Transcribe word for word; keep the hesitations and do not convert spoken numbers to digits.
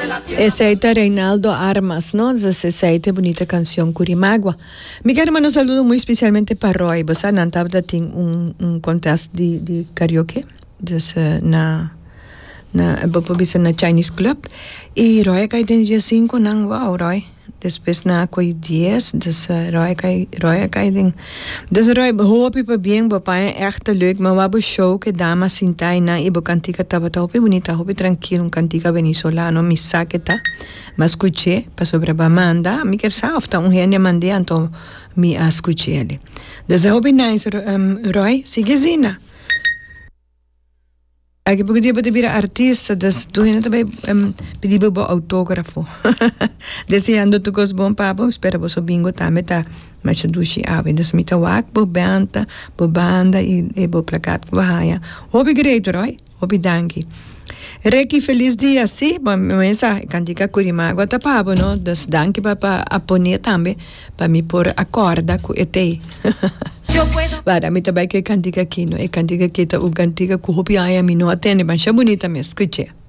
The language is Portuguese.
Essa Reinaldo Armas, ¿no? Esa é bonita canção Curimágua. Me quero mandar um saludo muito especialmente para Roy. Você não estava tem um um contest de de karaoke, dus na na bopobisa na Chinese Club. E Roy cai tem dia cinco nang wow Roy. Depois na coi dez, dus Roy cai Roy cai tem. Dus Roy hoop je bem, papai é echt leuk, maar wat show que dama sintai na ibo cantica tava tá hoop bonita, hoop tranquilo, um cantica venezolano, mi sa que tá. Mas escuché para sobre Bamanda, mi quer sa ofta um rende mandei então mi a escuché ele. Dus hoop nice um, Roy, sigue zina. Aqui porque dia para virar artista, das tu ainda também um, pedir bo autógrafo. Desejando tu cos bom papo, espera bo so bingo também tá, mas tu dushi ave, dus mi tá wak bo banda, bo banda e, e bo placat bo haia. Hope great, Roy. Hope danki. Reki feliz dia, sim, bom, mensa cantica Curimágua tá papo, no? Dus danki pa pa aponia também, para me pôr a corda com etei. Para mim também que cantica aqui, não é cantica aqui, tá o cantica com hopi aia, mi não atende, mas é bonita mesmo, escute.